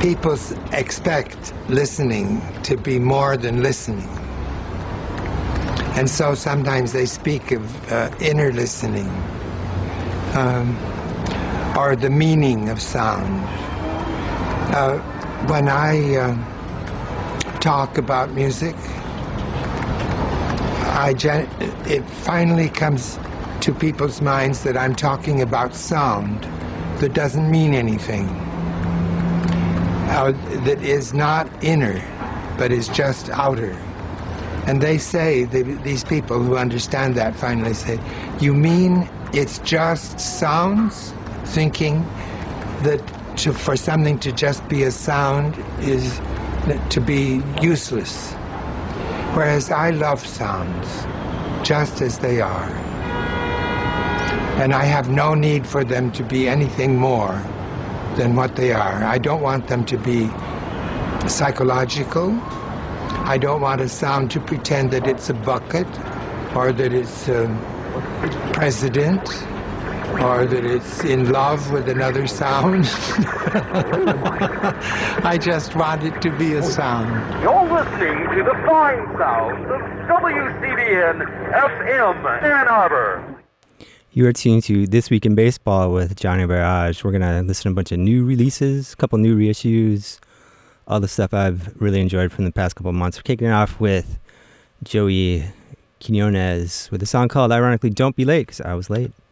people expect listening to be more than listening. And so sometimes they speak of inner listening, or the meaning of sound. When I talk about music, it finally comes to people's minds that I'm talking about sound that doesn't mean anything, that is not inner, but is just outer. And they say, these people who understand that finally say, you mean it's just sounds? Thinking that for something to just be a sound is to be useless. Whereas I love sounds just as they are. And I have no need for them to be anything more than what they are. I don't want them to be psychological. I don't want a sound to pretend that it's a bucket, or that it's a president, or that it's in love with another sound. I just want it to be a sound. You're listening to the fine sounds of WCBN FM Ann Arbor. You are tuned to This Week in Baseball with Johnny Barrage. We're going to listen to a bunch of new releases, a couple new reissues, all the stuff I've really enjoyed from the past couple of months. We're kicking it off with Joey Quinones with a song called, ironically, Don't Be Late, because I was late.